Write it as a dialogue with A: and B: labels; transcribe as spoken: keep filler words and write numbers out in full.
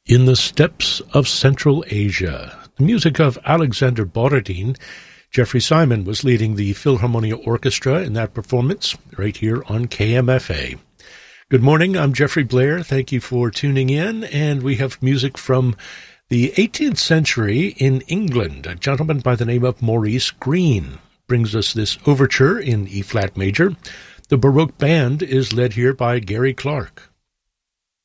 A: In the Steppes of Central Asia, the music of Alexander Borodin. Jeffrey Simon was leading the Philharmonia Orchestra in that performance right here on K M F A. Good morning, I'm Jeffrey Blair. Thank you for tuning in, and we have music from the eighteenth century in England. A gentleman by the name of Maurice Greene brings us this overture in E-flat major. The Baroque band is led here by Gary Clark.